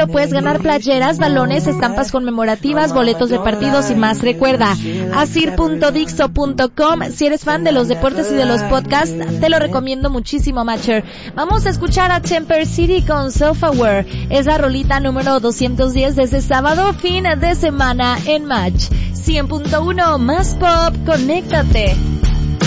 evento puedes ganar playeras, balones, estampas conmemorativas, boletos de partidos y más. Recuerda, asir.dixo.com. Si eres fan de los deportes y de los podcasts, te lo recomiendo muchísimo, Matcher. Vamos a escuchar a Temper City con Self-Aware. Es la rolita número 210 de ese sábado, fin de semana en Match. 100.1 más pop, conéctate.